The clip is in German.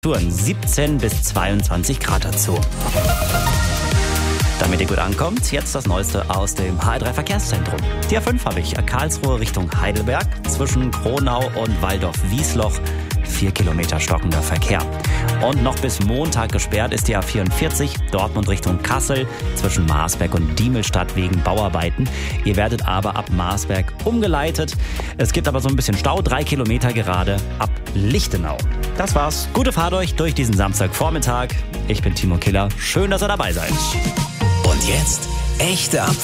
Temperaturen 17 bis 22 Grad dazu. Damit ihr gut ankommt, jetzt das Neueste aus dem HR3 Verkehrszentrum. Die A5 habe ich, Karlsruhe Richtung Heidelberg, zwischen Kronau und Waldorf-Wiesloch, 4 Kilometer stockender Verkehr. Und noch bis Montag gesperrt ist die A44, Dortmund Richtung Kassel, zwischen Marsberg und Diemelstadt wegen Bauarbeiten. Ihr werdet aber ab Marsberg umgeleitet. Es gibt aber so ein bisschen Stau, 3 Kilometer gerade ab Lichtenau. Das war's. Gute Fahrt euch durch diesen Samstagvormittag. Ich bin Timo Killer. Schön, dass ihr dabei seid. Und jetzt echte